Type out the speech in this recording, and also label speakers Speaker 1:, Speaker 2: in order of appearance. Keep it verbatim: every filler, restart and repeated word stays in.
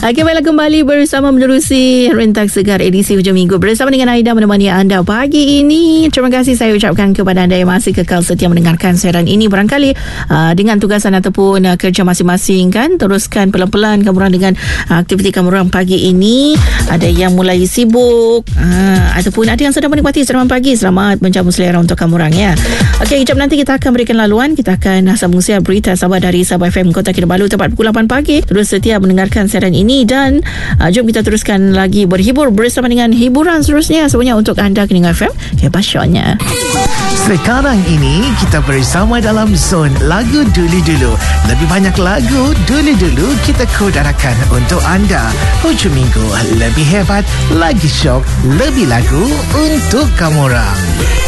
Speaker 1: Okay, baiklah, kembali bersama menerusi Rentak Segar edisi hujung minggu bersama dengan Aida menemani anda pagi ini. Terima kasih saya ucapkan kepada anda yang masih kekal setia mendengarkan siaran ini. Barangkali uh, dengan tugasan ataupun uh, kerja masing-masing kan, teruskan pelan-pelan kamu orang dengan uh, aktiviti kamu orang pagi ini. Ada yang mulai sibuk uh, ataupun ada yang sedang menikmati sarapan pagi. Selamat menjamu selera untuk kamu orang ya. Okey, kejap nanti kita akan berikan laluan. Kita akan uh, sambung siar berita Sabah dari Sabah F M Kota Kinabalu tepat pukul lapan pagi. Terus setia mendengarkan siaran ini dan uh, jom kita teruskan lagi berhibur bersama dengan hiburan seterusnya semuanya untuk anda Keningan F M. Hebatnya.
Speaker 2: Sekarang ini kita bersama dalam zon lagu dulu-dulu. Lebih banyak lagu dulu-dulu kita kodarakan untuk anda. Hujung minggu lebih hebat, lagi syok, lebih lagu untuk kamu orang.